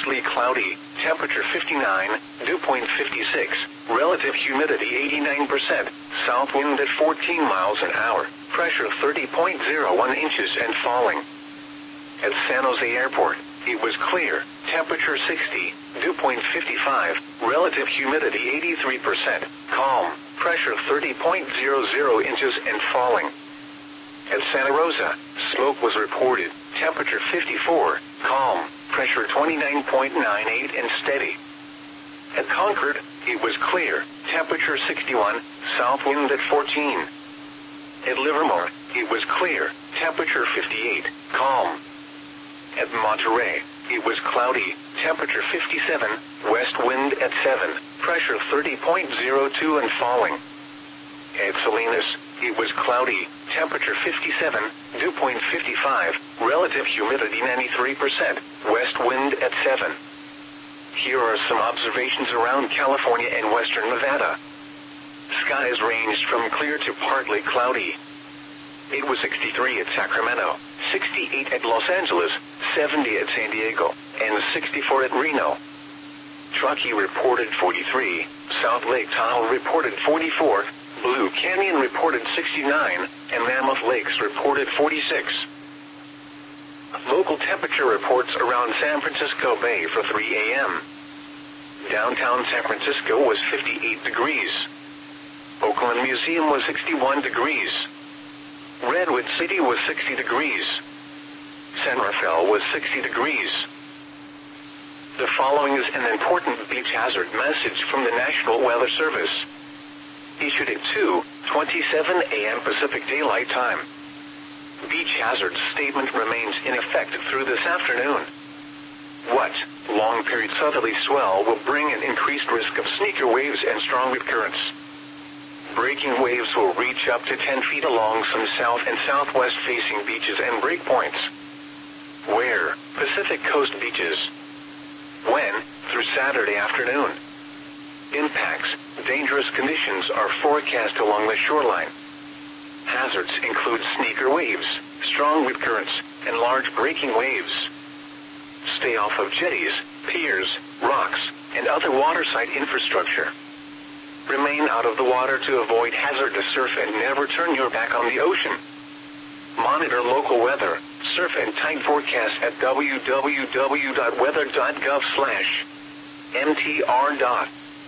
mostly cloudy, temperature 59, dew point 56, relative humidity 89%, south wind at 14 miles an hour, pressure 30.01 inches and falling. At San Jose Airport, it was clear, temperature 60, dew point 55, relative humidity 83%, calm, pressure 30.00 inches and falling. At Santa Rosa, smoke was reported, temperature 54, calm, pressure 29.98 and steady. At Concord, it was clear, temperature 61, south wind at 14. At Livermore, it was clear, temperature 58, calm. At Monterey, it was cloudy, temperature 57, west wind at 7, pressure 30.02 and falling. At Salinas, it was cloudy, temperature 57, dew point 55, relative humidity 93%, west wind at 7. Here are some observations around California and western Nevada. Skies ranged from clear to partly cloudy. It was 63 at Sacramento, 68 at Los Angeles, 70 at San Diego, and 64 at Reno. Truckee reported 43, South Lake Tahoe reported 44, Blue Canyon reported 69, and Mammoth Lakes reported 46. Local temperature reports around San Francisco Bay for 3 a.m. Downtown San Francisco was 58 degrees. Oakland Museum was 61 degrees. Redwood City was 60 degrees. San Rafael was 60 degrees. The following is an important beach hazard message from the National Weather Service. Issued at 2:27 a.m. Pacific Daylight Time. Beach hazard statement remains in effect through this afternoon. What? Long-period southerly swell will bring an increased risk of sneaker waves and strong wind currents. Breaking waves will reach up to 10 feet along some south and southwest facing beaches and breakpoints. Where? Pacific Coast beaches. When? Through Saturday afternoon. Impacts. Dangerous conditions are forecast along the shoreline. Hazards include sneaker waves, strong wind currents, and large breaking waves. Stay off of jetties, piers, rocks, and other waterside infrastructure. Remain out of the water to avoid hazardous surf and never turn your back on the ocean. Monitor local weather, surf and tide forecasts at www.weather.gov/mtr.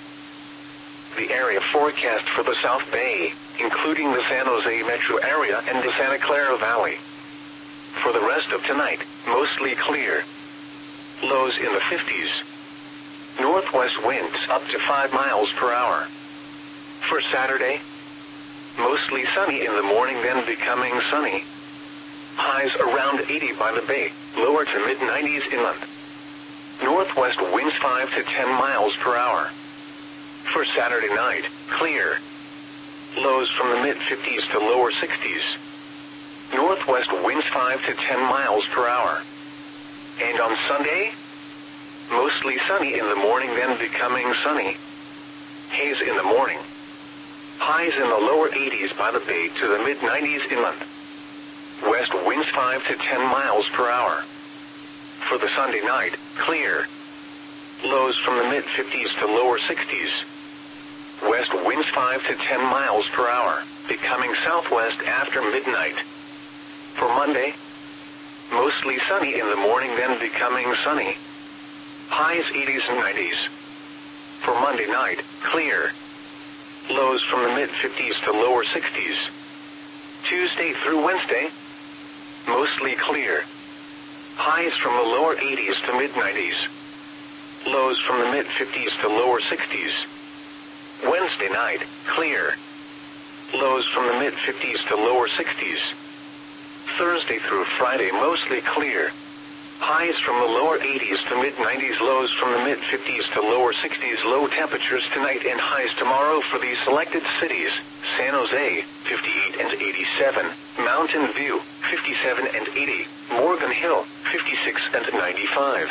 The area forecast for the South Bay, including the San Jose metro area and the Santa Clara Valley. For the rest of tonight, mostly clear. Lows in the 50s. Northwest winds up to 5 miles per hour. For Saturday, mostly sunny in the morning, then becoming sunny. Highs around 80 by the bay, lower to mid-90s inland. Northwest winds 5 to 10 miles per hour. For Saturday night, clear. Lows from the mid-50s to lower 60s. Northwest winds 5 to 10 miles per hour. And on Sunday, mostly sunny in the morning, then becoming sunny. Haze in the morning. Highs in the lower 80s by the bay to the mid-90s inland. West winds 5 to 10 miles per hour. For the Sunday night, clear. Lows from the mid-50s to lower 60s. West winds 5 to 10 miles per hour, becoming southwest after midnight. For Monday, mostly sunny in the morning, then becoming sunny. Highs 80s and 90s. For Monday night, clear. Lows from the mid-50s to lower 60s. Tuesday through Wednesday, mostly clear. Highs from the lower 80s to mid-90s. Lows from the mid-50s to lower 60s. Wednesday night, clear. Lows from the mid-50s to lower 60s. Thursday through Friday, mostly clear. Highs from the lower 80s to mid-90s, lows from the mid-50s to lower 60s. Low temperatures tonight and highs tomorrow for these selected cities: San Jose, 58 and 87, Mountain View, 57 and 80, Morgan Hill, 56 and 95.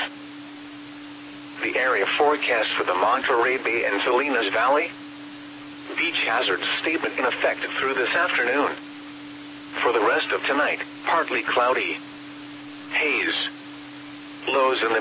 The area forecast for the Monterey Bay and Salinas Valley. Beach hazard statement in effect through this afternoon. For the rest of tonight, partly cloudy. Haze. Lows in the